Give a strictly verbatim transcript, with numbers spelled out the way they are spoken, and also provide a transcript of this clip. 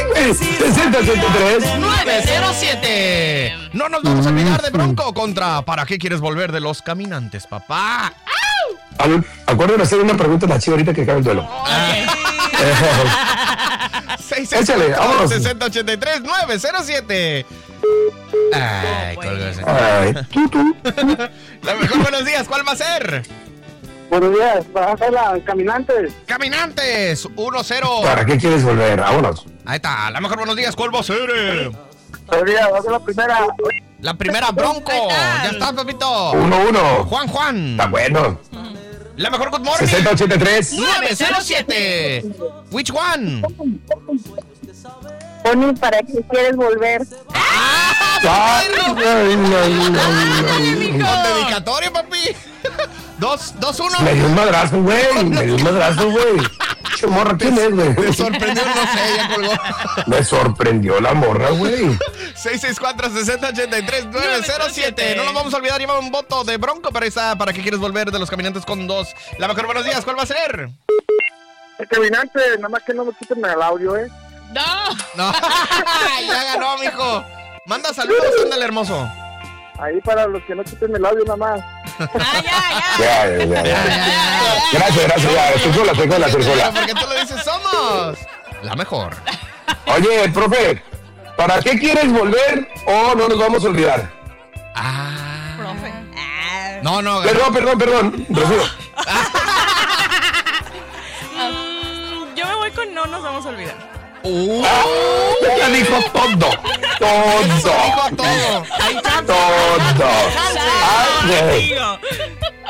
sesenta ochenta y tres nueve cero siete. No nos vamos a olvidar de Bronco contra ¿para qué quieres volver de Los Caminantes, papá? Al, acuérdense de hacer una pregunta a la chiva ahorita que acabe el duelo. seis seis cuatro, sesenta ochenta y tres, nueve cero siete. Ay, colgó ese. Ay, tú, tú. La mejor buenos días, ¿cuál va a ser? Buenos días, para hacer la Caminantes. Caminantes, uno cero. ¿Para qué quieres volver? Vámonos. Ahí está, la mejor buenos días, ¿cuál va a ser? Buenos días, va a ser la primera. La primera, Bronco. Ya está, papito. uno uno. Juan Juan. Está bueno. La mejor good morning. sesenta ochenta y tres. nueve cero siete. Which one? Pony, ¿para qué quieres volver? ¡Ah! Ay, perro! ay, ay, ay, ay. Con dedicatoria, papi. Dos, dos, uno. Me dio un madrazo, güey. Me dio un madrazo, güey. Che morra, ¿quién es, güey? Me sorprendió, no sé, ya colgó. Me sorprendió la morra, güey. seis seis cuatro, sesenta ochenta y tres, nueve cero siete. No nos vamos a olvidar, lleva un voto de Bronco, pero está ¿para qué quieres volver de Los Caminantes con dos? La mejor buenos días, ¿cuál va a ser? El Caminante, nada más que no me quiten el audio, ¿eh? No. No, ya ganó, mijo. Manda saludos, ándale, hermoso. Ahí para los que no quiten el audio nada más. Ah, ya, ya. Ya, ya, ya, ya. Gracias, gracias, ya. Estoy sola, estoy sola, estoy sola. Porque tú lo dices, somos la mejor. Oye, profe, ¿para qué quieres volver o no nos vamos a olvidar? Ah. Profe. Ah. No, no. Perdón, perdón, perdón. Rocío. Mm, yo me voy con no nos vamos a olvidar. Uh, Ah, ya dijo todo. Todo. Eso dijo todo. Ahí está. Todo. Ay, güey. Digo.